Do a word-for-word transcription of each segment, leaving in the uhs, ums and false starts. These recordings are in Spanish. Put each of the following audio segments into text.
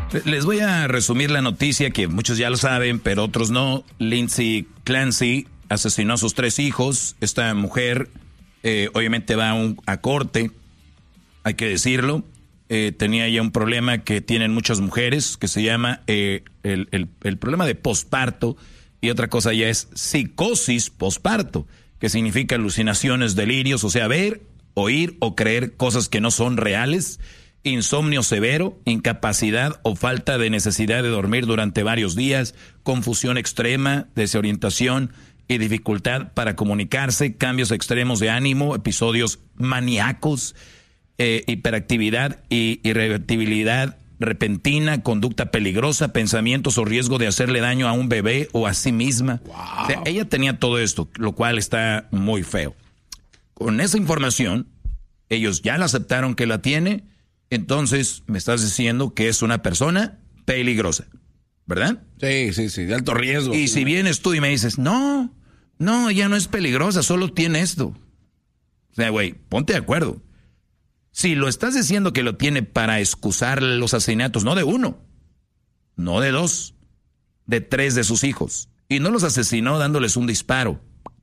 Les voy a resumir la noticia que muchos ya lo saben, pero otros no. Lindsay Clancy asesinó a sus tres hijos. Esta mujer eh, obviamente va a, un, a corte, hay que decirlo. Eh, tenía ya un problema que tienen muchas mujeres, que se llama eh, el, el, el problema de posparto. Y otra cosa ya es psicosis posparto, que significa alucinaciones, delirios, o sea, ver, oír o creer cosas que no son reales. Insomnio severo, incapacidad o falta de necesidad de dormir durante varios días, confusión extrema, desorientación y dificultad para comunicarse, cambios extremos de ánimo, episodios maníacos, eh, hiperactividad y irritabilidad repentina, conducta peligrosa, pensamientos o riesgo de hacerle daño a un bebé o a sí misma. Wow. O sea, ella tenía todo esto, lo cual está muy feo. Con esa información, ellos ya la aceptaron que la tiene. Entonces, me estás diciendo que es una persona peligrosa, ¿verdad? Sí, sí, sí, de alto riesgo. Y si vienes tú y me dices, no, no, ella no es peligrosa, solo tiene esto. O sea, güey, ponte de acuerdo. Si lo estás diciendo que lo tiene para excusar los asesinatos, no de uno, no de dos, de tres de sus hijos. Y no los asesinó dándoles un disparo,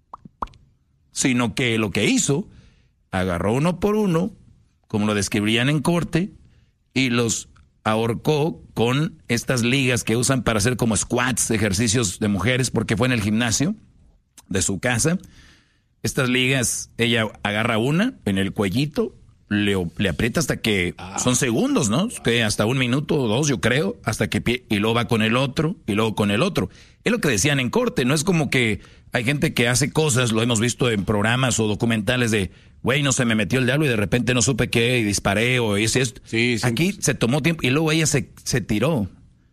sino que lo que hizo, agarró uno por uno, como lo describirían en corte, y los ahorcó con estas ligas que usan para hacer como squats, ejercicios de mujeres, porque fue en el gimnasio de su casa. Estas ligas, ella agarra una en el cuellito, le, le aprieta hasta que ah. son segundos, ¿no? Que hasta un minuto o dos, yo creo, hasta que pie, y luego va con el otro, y luego con el otro. Es lo que decían en corte, no es como que hay gente que hace cosas, lo hemos visto en programas o documentales de, güey, no se me metió el diablo y de repente no supe qué, y disparé o hice esto. Sí, sí. Aquí se tomó tiempo y luego ella se, se tiró.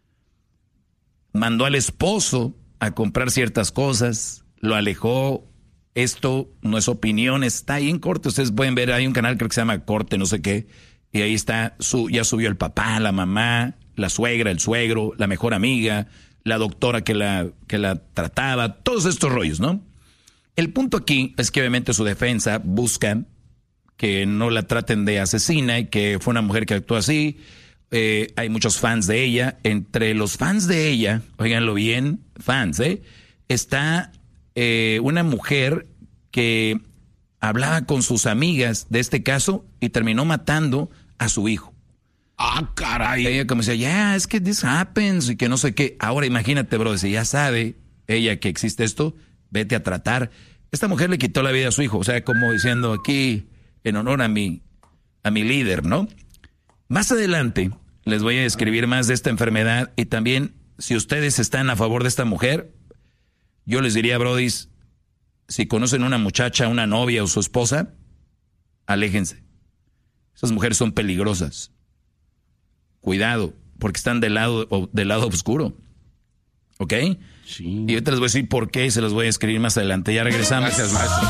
Mandó al esposo a comprar ciertas cosas, lo alejó. Esto no es opinión, está ahí en corte. Ustedes pueden ver, hay un canal creo que se llama Corte, no sé qué, y ahí está, su, ya subió el papá, la mamá, la suegra, el suegro, la mejor amiga, la doctora que la, que la trataba, todos estos rollos, ¿no? El punto aquí es que obviamente su defensa busca que no la traten de asesina y que fue una mujer que actuó así. Eh, hay muchos fans de ella. Entre los fans de ella, óiganlo bien, fans, ¿eh? Está eh, una mujer que hablaba con sus amigas de este caso y terminó matando a su hijo. Ah, caray. Ella como decía, ya, yeah, es que this happens y que no sé qué. Ahora imagínate, bro, si ya sabe ella que existe esto, vete a tratar. Esta mujer le quitó la vida a su hijo, o sea, como diciendo aquí, en honor a mi, a mi líder, ¿no? Más adelante les voy a describir más de esta enfermedad y también, si ustedes están a favor de esta mujer, yo les diría, brodis, si conocen una muchacha, una novia o su esposa, aléjense. Esas mujeres son peligrosas. Cuidado, porque están del lado, del lado oscuro. ¿Ok? Sí. Y ahorita les voy a decir por qué y se los voy a escribir más adelante. Ya regresamos. Gracias, maestro.